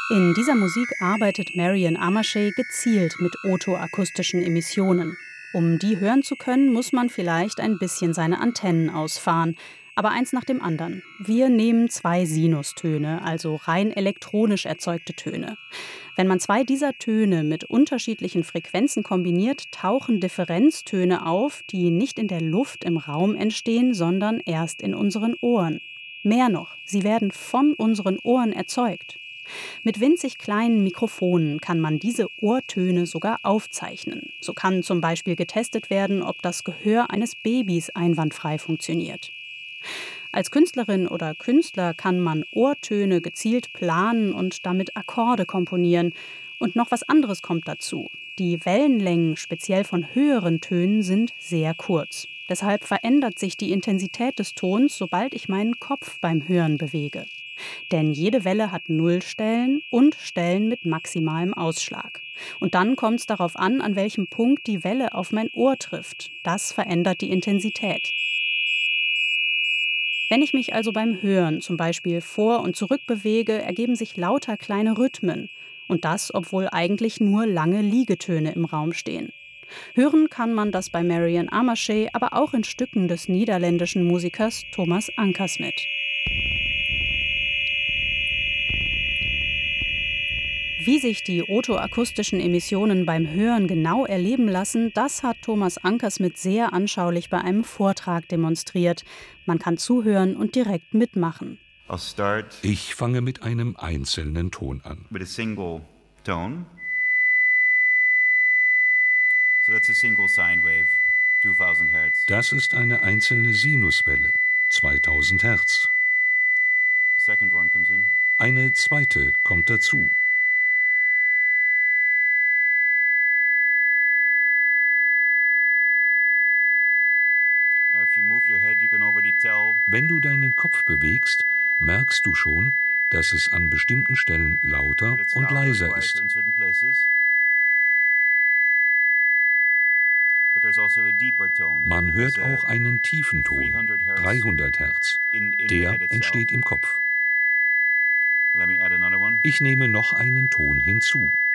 In dieser Musik arbeitet Marian Amarchey gezielt mit otoakustischen Emissionen. Um die hören zu können, muss man vielleicht ein bisschen seine Antennen ausfahren. Aber eins nach dem anderen. Wir nehmen 2 Sinustöne, also rein elektronisch erzeugte Töne. Wenn man 2 dieser Töne mit unterschiedlichen Frequenzen kombiniert, tauchen Differenztöne auf, die nicht in der Luft im Raum entstehen, sondern erst in unseren Ohren. Mehr noch, sie werden von unseren Ohren erzeugt. Mit winzig kleinen Mikrofonen kann man diese Ohrtöne sogar aufzeichnen. So kann zum Beispiel getestet werden, ob das Gehör eines Babys einwandfrei funktioniert. Als Künstlerin oder Künstler kann man Ohrtöne gezielt planen und damit Akkorde komponieren. Und noch was anderes kommt dazu. Die Wellenlängen, speziell von höheren Tönen, sind sehr kurz. Deshalb verändert sich die Intensität des Tons, sobald ich meinen Kopf beim Hören bewege. Denn jede Welle hat Nullstellen und Stellen mit maximalem Ausschlag. Und dann kommt es darauf an welchem Punkt die Welle auf mein Ohr trifft. Das verändert die Intensität. Wenn ich mich also beim Hören zum Beispiel vor und zurück bewege, ergeben sich lauter kleine Rhythmen. Und das, obwohl eigentlich nur lange Liegetöne im Raum stehen. Hören kann man das bei Marian Amarchey, aber auch in Stücken des niederländischen Musikers Thomas Ankersmit. Wie sich die otoakustischen Emissionen beim Hören genau erleben lassen, das hat Thomas Ankersmit sehr anschaulich bei einem Vortrag demonstriert. Man kann zuhören und direkt mitmachen. Ich fange mit einem einzelnen Ton an. Das ist eine einzelne Sinuswelle, 2000 Hertz. Eine zweite kommt dazu. Wenn du deinen Kopf bewegst, merkst du schon, dass es an bestimmten Stellen lauter und leiser ist. Man hört auch einen tiefen Ton, 300 Hertz. Der entsteht im Kopf. Ich nehme noch einen Ton hinzu.